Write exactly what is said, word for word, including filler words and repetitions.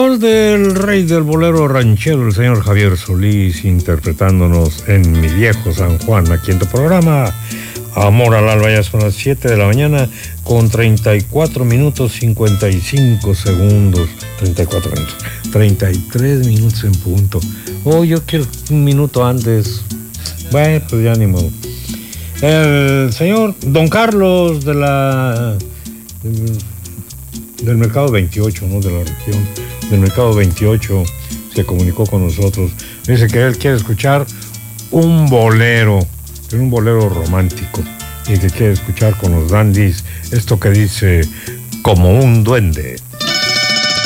voz del rey del bolero ranchero, el señor Javier Solís, interpretándonos en Mi Viejo San Juan, aquí en tu programa Amor al Alba. Ya son las siete de la mañana con treinta y cuatro minutos cincuenta y cinco segundos, treinta y cuatro minutos, treinta y tres minutos en punto. Oh, yo quiero un minuto antes. Bueno, pues ya ni modo. El señor Don Carlos de la del Mercado veintiocho, ¿no? De la región del Mercado veintiocho se comunicó con nosotros. Dice que él quiere escuchar un bolero, un bolero romántico, y que quiere escuchar con los dandies esto que dice Como un duende.